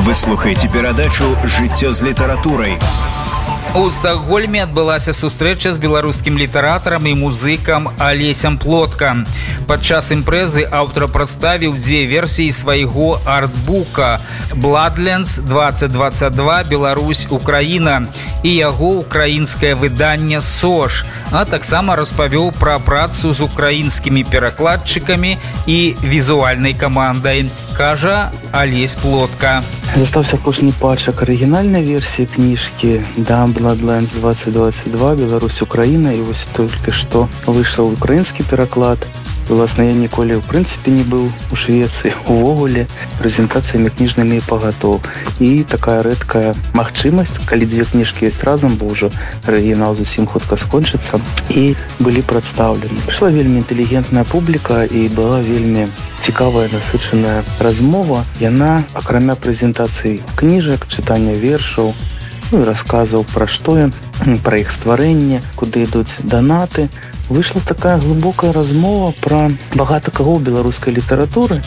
Вы слухаеце перадачу «Жыццё з літаратурай». У Стокгольме адбылася сустрэча з беларускім літаратарам і музыкам Алесем Плотка. Падчас імпрэзы аўтар прадставіў дзве версіі свайго артбука «Bloodlands 2022. Беларусь-Украіна» і яго украінскае выданне «СОЖ», а таксама распавёў пра працу з украінскімі перакладчыкамі і візуальнай камандай, кажа Алесь Плотка. Застаўся апошні пачак арыгінальнай версіі кніжкі «Bloodlands 2022. Беларусь-Украіна», і вось толькі што выйшаў украінскі пераклад. Власна, я ніколі, в прынцыпе, не быў у Швецыі увогуле прэзентацыямі кніжнымі пагатоў. І такая рэдкая магчымасць, калі дзве кніжкі ёсць разам, бо ўжо арыгінал зусім хутка скончыцца, і былі прадстаўлены. Прыйшла вельмі інтэлігентная публіка і была вельмі цікавая, насычаная размова. Яна, акрамя прэзентацыі кніжак, чытання вершаў, і расказаў пра што, пра іх стварэнне, куды ідуць данаты, выйшла такая глыбокая размова пра багата каго ў беларускай літаратуры.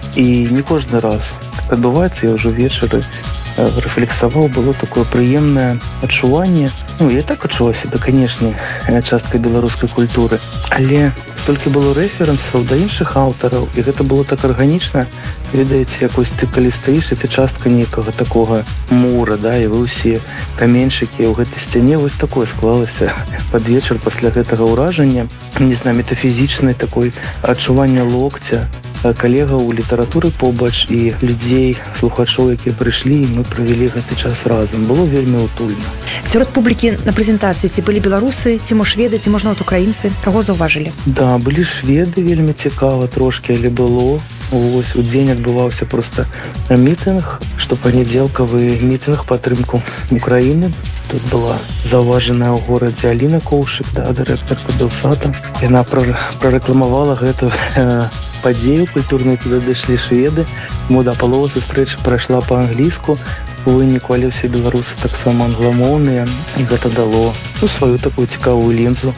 І не кожны раз так адбываецца, я ўжо вечары рэфлексаваў, было такое прыемнае адчуванне. Я так адчуваў себе, канешне, часткай беларускай культуры, але столькі было рэферэнсаў да іншых аўтараў, і гэта было так арганічна. Ведаеце, якось ты калі стаіш, это частка нейкага такога мура, да, і вы ўсе каменьчыкі ў гэтай сцяне. Вось такое склалася пад вечар пасля гэтага ўражання, не знаю, метафізічнай такой адчування локця калегаў у літаратуры побач і людзей, слухачоў, якія прыйшлі, і мы правялі гэты час разам. Было вельмі утульна. Сярод публікі на прэзентацыі ці былі беларусы, ці мо шведы, ці можна украінцы? Каго заўважылі? Да, былі шведы, вельмі цікава трошкі, але было. Вось, у дзень адбываўся проста мітынг, штопанядзелкавы мітынг падтрымку Украіны. Тут была заўважаная ў горадзе Аліна Коўшык, да, дырэктарка Белсата. Яна прарэкламавала гэту падзею культурную, куды дайшлі шведы. Да, палова сустрэчы прайшла па-англійску. У выніку, але ўсе беларусы таксама англамоўныя, і гэта дало сваю такую цікавую лінзу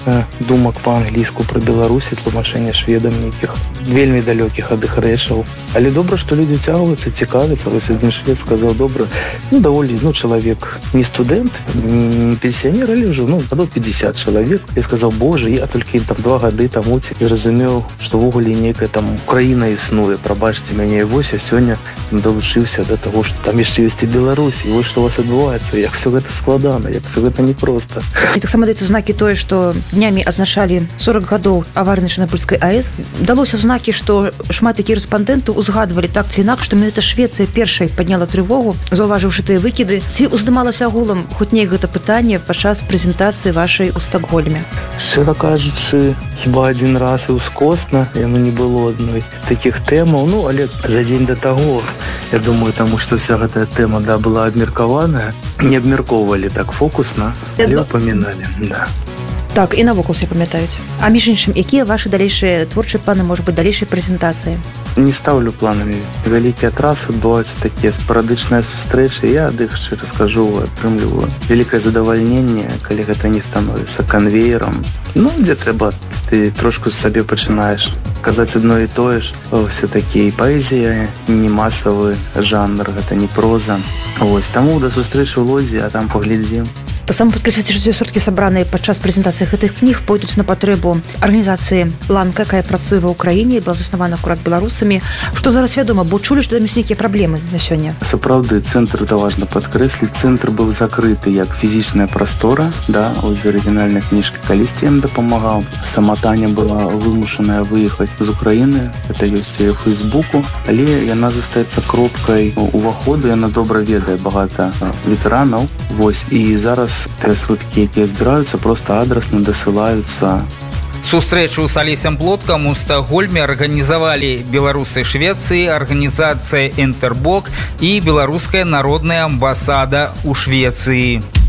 думак па-англійску пра Беларусі, тлумачэння шведам нейкіх вельмі далёкіх ад іх рэчаў. Але добра, што людзі цягваюцца, цікавяцца. Вось адзін швед сказаў, добра, даволі, чалавек не студэнт, не пенсіянер, але ўжо, гадоў 50 чалавек. Я сказаў, боже, я толькі 2 гады таму зразумеў, што ўвогуле нейкая там Украіна існуе, прабачце мяне. І вось я сёння далучыўся да таго, што там яшчэ ёсць і Беларусь, і вось што у вас адбываецца, як все гэта складана, як все гэта непроста. І таксама даецца знакі тое, што днямі адзначалі 40 гадоў аварыі на Чарнобыльскай АЭС. Далося ў знакі, што шмат такіх рэспандэнтаў узгадвалі так ці інакш, што менавіта Швецыя першай падняла трывогу, заўважыўшы тыя выкіды. Ці ўздымалася агулам хоць неяк гэта пытанне падчас прэзентацыі вашай у Стокгольме? Шчыра кажучы, хіба адзін раз і ўскосна, яно не было адной з такіх тэмаў, але за дзень да таго, я думаю, таму што вся гэтая тэма, да, была абмеркаваная, не абмяркоўвалі так фокусна, але упаміналі, да. Так, і навокал все памятаюць. А між іншым, якія вашы далейшыя творчыя планы, можа быць, далейшай прэзентацыі? Не ставлю планамі. Вялікія трасы адбываюцца такія спарадычныя сустрэчы. Я ад іх, шчыра скажу, атрымліваю вялікае задавальненне, калі гэта не становіцца канвеерам. Дзе трэба, ты трошку сабе пачынаеш казаць адно і тое ж. Все-таки паэзія не масавы жанр, гэта не проза. Вось, таму да сустрэчы ў Лодзі, а там паглядзім. Таксама падкрэсліць, што сродкі, сабраныя падчас прэзентацыі гэтых кніг, пойдуць на патрэбу арганізацыі «Ланка», якая працуе ва ўкраіне і была заснавана акурат беларусамі. Што зараз вядома, бо чулі, што там ёсць нейкія праблемы на сёння? Сапраўды, цэнтр, это важна падкрэсліць, цэнтр быў закрыты як фізічная прастора, да, з арыгінальнай кніжкі. Калісьці ім дапамагаў. Сама Таня была вымушаная выехаць з Украіны, это ёсць у Фейсбуку, але яна застаецца кропкай уваходу, яна добра ведае багата ветэранаў. Вось, і зараз тыя сводкі, якія збіраюцца, проста адрасна дасылаюцца. Сустрэчу с Алесем Плоткам у Стокгольме арганізавалі беларусы Швецыі, арганізацыя «Интербок» і беларуская народная амбасада ў Швецыі.